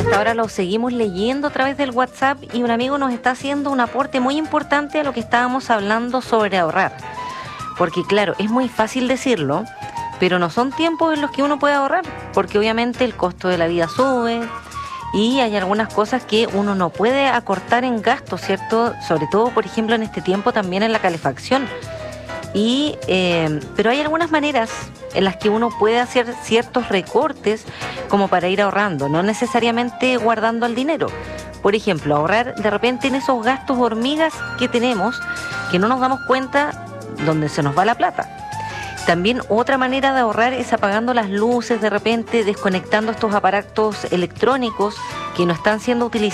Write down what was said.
hasta ahora lo seguimos leyendo a través del WhatsApp y un amigo nos está haciendo un aporte muy importante a lo que estábamos hablando sobre ahorrar. Porque claro, es muy fácil decirlo, pero no son tiempos en los que uno puede ahorrar, porque obviamente el costo de la vida sube y hay algunas cosas que uno no puede acortar en gastos, ¿cierto? Sobre todo, por ejemplo, en este tiempo también en la calefacción. Pero hay algunas maneras en las que uno puede hacer ciertos recortes como para ir ahorrando, no necesariamente guardando el dinero. Por ejemplo, ahorrar de repente en esos gastos hormigas que tenemos, que no nos damos cuenta donde se nos va la plata. También otra manera de ahorrar es apagando las luces de repente, desconectando estos aparatos electrónicos que no están siendo utilizados